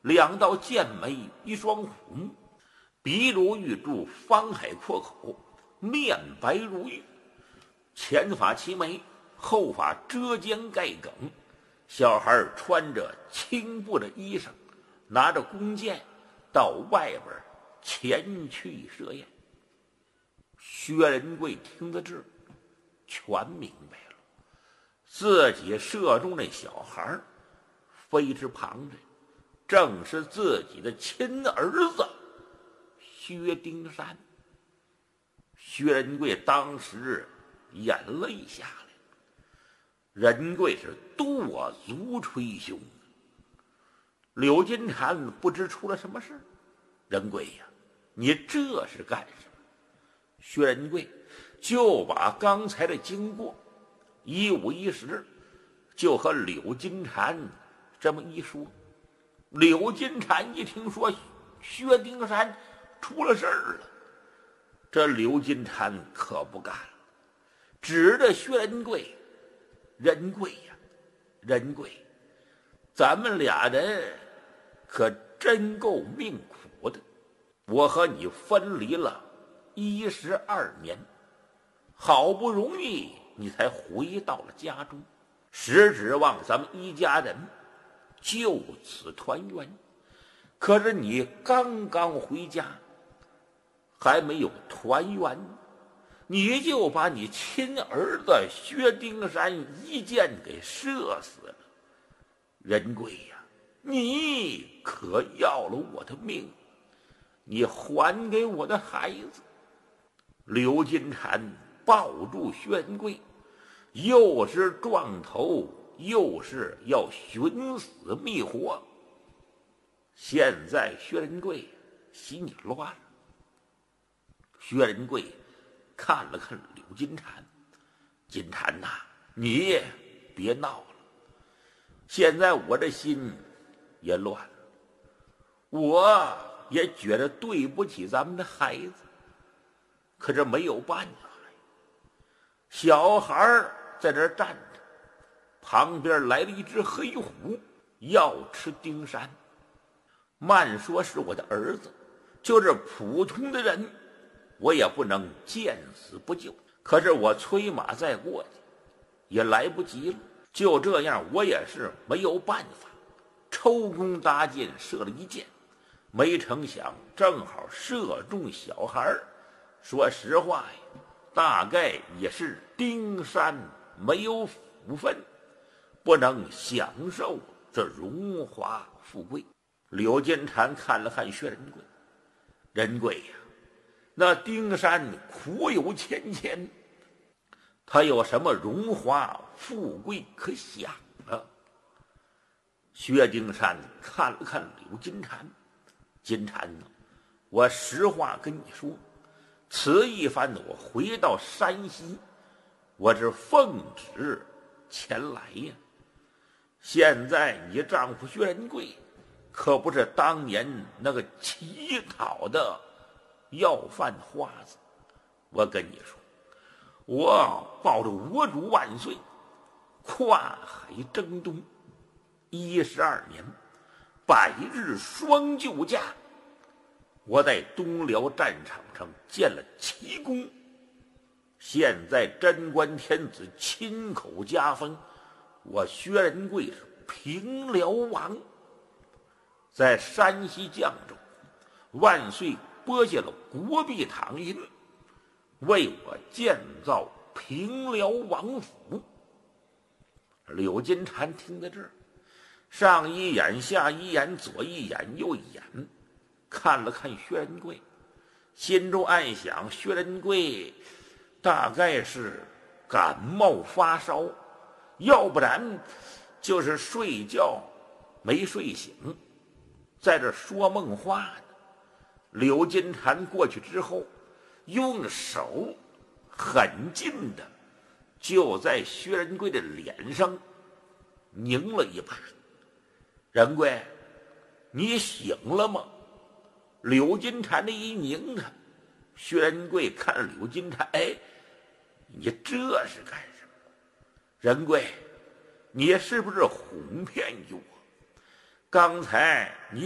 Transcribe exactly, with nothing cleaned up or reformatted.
两道剑眉，一双虎目，鼻如玉柱，方海阔口，面白如玉，前发齐眉，后发遮肩盖梗。小孩穿着青布的衣裳，拿着弓箭到外边前去设宴。薛仁贵听得这全明白了，自己射中那小孩非之旁人，正是自己的亲儿子薛丁山。薛仁贵当时眼泪下来，仁贵是跺足捶胸。柳金蝉不知出了什么事，仁贵呀，你这是干什么？薛仁贵就把刚才的经过一五一十就和柳金蝉这么一说。柳金蝉一听说薛丁山出了事儿了，这柳金蝉可不干了，指着薛仁贵：“仁贵呀，仁贵，咱们俩人可真够命苦的。我和你分离了一十二年，好不容易你才回到了家中，实指望咱们一家人就此团圆。可是你刚刚回家，还没有团圆，你就把你亲儿子薛丁山一箭给射死了。仁贵呀，你可要了我的命，你还给我的孩子。”柳金蝉抱住薛仁贵，又是撞头，又是要寻死觅活。现在薛仁贵心里乱了。薛仁贵看了看柳金蝉：“金蝉呐，你别闹了，现在我这心也乱了，我也觉得对不起咱们的孩子，可这没有办法呀。”小孩在这站着，旁边来了一只黑虎，要吃丁山。慢说是我的儿子，就是普通的人，我也不能见死不救。可是我催马再过去也来不及了，就这样我也是没有办法，抽弓搭箭射了一箭，没成想正好射中小孩。说实话呀，大概也是丁山没有福分，不能享受这荣华富贵。柳金蝉看了看薛仁贵：“仁贵呀，那丁山苦有千千，他有什么荣华富贵可享啊？”薛丁山看了看柳金蝉：“金蝉呢，我实话跟你说，此一番我回到山西，我是奉旨前来呀。现在你丈夫薛仁贵可不是当年那个乞讨的要饭花子。我跟你说，我抱着我主万岁，跨海征东一十二年，百日双救驾。我在东辽战场上建了奇功，现在贞观天子亲口加封，我薛仁贵是平辽王。在山西绛州，万岁拨下了国币躺银，为我建造平辽王府。”柳金蝉听到这儿，上一眼下一眼，左一眼右一眼，看了看薛仁贵，心中暗想：薛仁贵大概是感冒发烧，要不然就是睡觉没睡醒，在这说梦话呢。柳金蝉过去之后，用手狠劲的就在薛仁贵的脸上拧了一把：“仁贵，你醒了吗？”柳金蝉这一拧他，薛仁贵看着柳金蝉：“哎，你这是干什么？仁贵，你是不是哄骗我？刚才你